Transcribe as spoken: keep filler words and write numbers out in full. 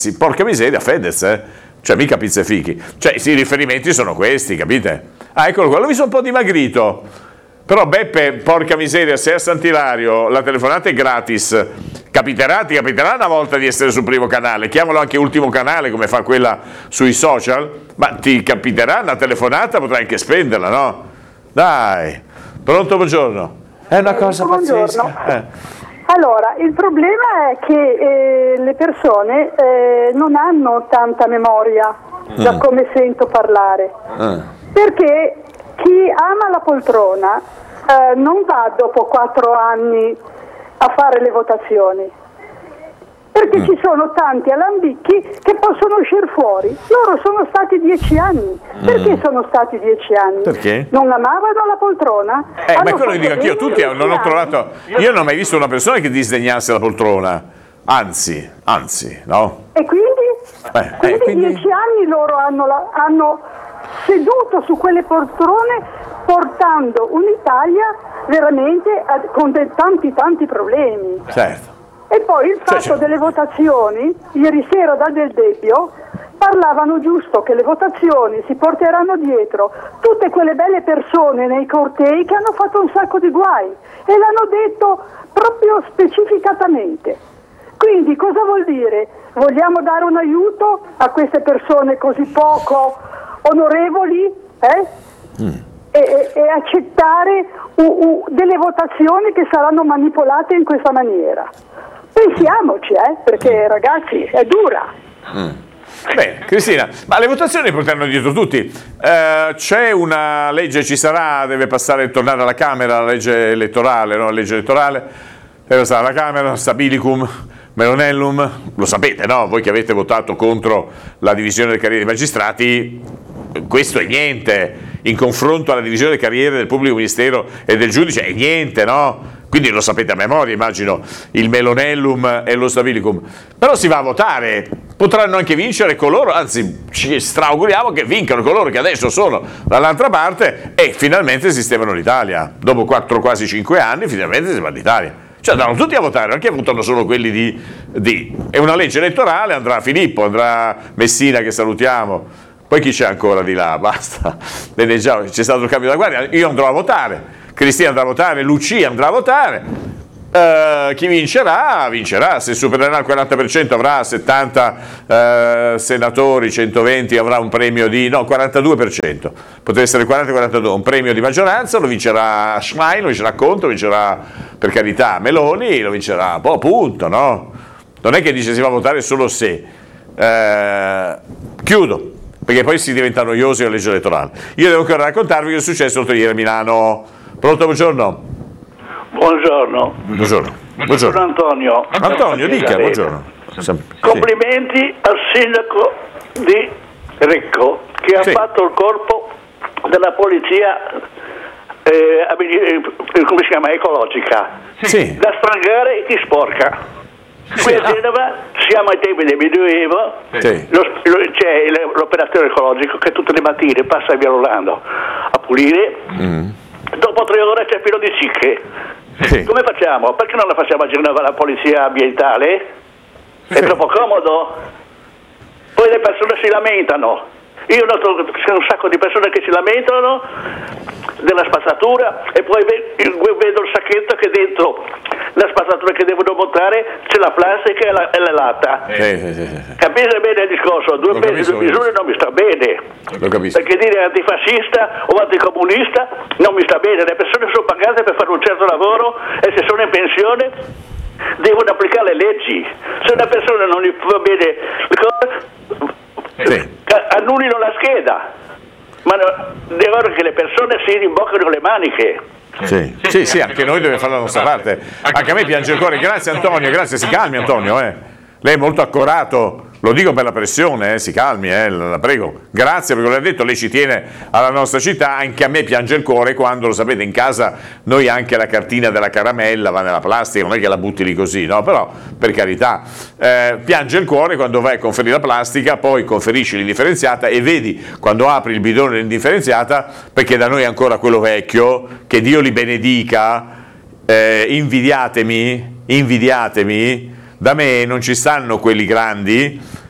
Sì, porca miseria, Fedez, eh? Cioè mica pizze fichi. Cioè i riferimenti sono questi, capite? Ah, eccolo qua, l'ho visto un po' dimagrito. Però Beppe, porca miseria, se a Sant'Ilario la telefonata è gratis, capiterà, ti capiterà una volta di essere sul primo canale, chiamalo anche ultimo canale come fa quella sui social, ma ti capiterà una telefonata, potrai anche spenderla, no? Dai, pronto, buongiorno. È una cosa pazzesca. Eh. Allora, il problema è che eh, le persone eh, non hanno tanta memoria, mm. da come sento parlare, mm. perché chi ama la poltrona eh, non va dopo quattro anni a fare le votazioni, perché mm. ci sono tanti alambicchi che possono uscire fuori. Loro sono stati dieci anni. Perché mm. sono stati dieci anni? Perché? Non amavano la poltrona? Eh, ma quello che dico anch'io, tutti non ho trovato, io non ho mai visto una persona che disdegnasse la poltrona, anzi, anzi, no? E quindi? Eh, quindi, eh, quindi dieci anni loro hanno, la, hanno seduto su quelle poltrone portando un'Italia veramente a, con de, tanti tanti problemi. Certo. E poi il fatto cioè, delle votazioni, ieri sera da Del Debbio parlavano giusto che le votazioni si porteranno dietro tutte quelle belle persone nei cortei che hanno fatto un sacco di guai e l'hanno detto proprio specificatamente. Quindi cosa vuol dire? Vogliamo dare un aiuto a queste persone così poco onorevoli? Eh? Mm. E, e, e accettare uh, uh, delle votazioni che saranno manipolate in questa maniera. Pensiamoci, eh, perché ragazzi è dura. Mm. Bene, Cristina, ma le votazioni porteranno dietro tutti. Eh, c'è una legge, ci sarà, deve passare e tornare alla Camera la legge elettorale, no? La legge elettorale deve passare alla Camera, stabilicum, melonellum, lo sapete, no? Voi che avete votato contro la divisione delle carriere dei magistrati, questo è niente in confronto alla divisione delle carriere del pubblico ministero e del giudice, è niente, no? Quindi lo sapete a memoria, immagino, il melonellum e lo stabilicum. Però si va a votare, potranno anche vincere coloro, anzi ci strauguriamo che vincano coloro che adesso sono dall'altra parte e finalmente sistemano l'Italia. Dopo quattro, quasi cinque anni, finalmente si va all'Italia. Cioè andranno tutti a votare, non è che votano solo quelli di, di... È una legge elettorale, andrà Filippo, andrà Messina che salutiamo, poi chi c'è ancora di là? Basta, bene, già c'è stato il cambio della guardia, io andrò a votare. Cristina andrà a votare, Lucia andrà a votare, uh, chi vincerà, vincerà, se supererà il quaranta per cento avrà settanta uh, senatori, centoventi avrà un premio di, no, quarantadue per cento, potrebbe essere quaranta quarantadue, un premio di maggioranza, lo vincerà Schlein, lo vincerà Conte, lo vincerà per carità Meloni, lo vincerà, boh, punto, no? Non è che dice si va a votare solo se. Uh, chiudo, perché poi si diventa noiosi la legge elettorale. Io devo ancora raccontarvi che è successo l'altro ieri a Milano. Pronto, buongiorno. Buongiorno. Buongiorno. Buongiorno. Antonio. Antonio, dica, buongiorno. Complimenti al sindaco di Recco che ha sì. fatto il corpo della polizia eh, come si chiama? Ecologica. Sì. Da strangare chi sporca. Qui a Genova siamo ai tempi del Medioevo, sì. lo, lo, c'è l'operatore ecologico che tutte le mattine passa via Rolando a pulire. Mm. Dopo tre ore c'è pieno di cicche. Sì. Come facciamo? Perché non la facciamo a Genova la polizia ambientale? È sì. troppo comodo. Poi le persone si lamentano. Io noto che c'è un sacco di persone che si lamentano della spazzatura e poi vedo il sacchetto che dentro la spazzatura che devono montare c'è la plastica e la, e la latta. Sì, sì, sì, sì. Capite bene il discorso? Due pesi, due misure non mi sta bene. Lo capisco. Perché dire antifascista o anticomunista non mi sta bene. Le persone sono pagate per fare un certo lavoro e se sono in pensione devono applicare le leggi. Se una persona non gli va bene sì. annullino la scheda, ma devono che le persone si rimboccano le maniche. Sì, sì, sì, anche noi dobbiamo fare la nostra parte. Anche a me piange il cuore. Grazie Antonio, grazie, si calmi Antonio, eh. Lei è molto accorato, lo dico per la pressione, eh, si calmi, eh, la prego. Grazie perché l'ha detto, lei ci tiene alla nostra città, anche a me piange il cuore quando, lo sapete, in casa noi anche la cartina della caramella va nella plastica, non è che la butti lì così, no? Però, per carità, eh, piange il cuore quando vai a conferire la plastica, poi conferisci l'indifferenziata e vedi quando apri il bidone dell'indifferenziata, perché da noi è ancora quello vecchio, che Dio li benedica, eh, invidiatemi, invidiatemi, da me non ci stanno quelli grandi,